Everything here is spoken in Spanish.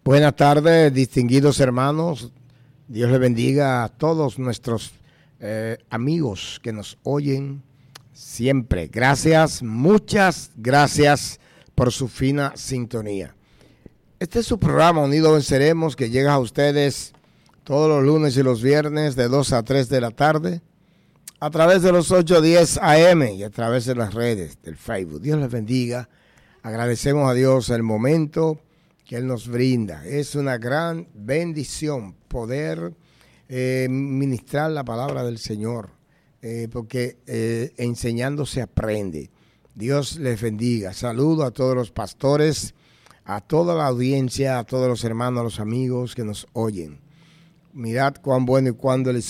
Buenas tardes, distinguidos hermanos. Dios les bendiga a todos nuestros amigos que nos oyen siempre. Gracias, muchas gracias por su fina sintonía. Este es su programa Unidos Venceremos, que llega a ustedes todos los lunes y los viernes de 2 a 3 de la tarde a través de los 8:10 AM y a través de las redes del Facebook. Dios les bendiga. Agradecemos a Dios el momento que Él nos brinda. Es una gran bendición poder ministrar la palabra del Señor, porque enseñando se aprende. Dios les bendiga. Saludo a todos los pastores, a toda la audiencia, a todos los hermanos, a los amigos que nos oyen. Mirad cuán bueno y cuán delicioso